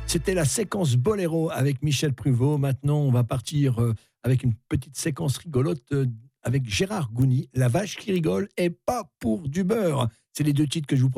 C'était la séquence Boléro avec Michel Pruvot. Maintenant, on va partir avec une petite séquence rigolote avec Gérard Gouny. La vache qui rigole et pas pour du beurre. C'est les deux titres que je vous propose.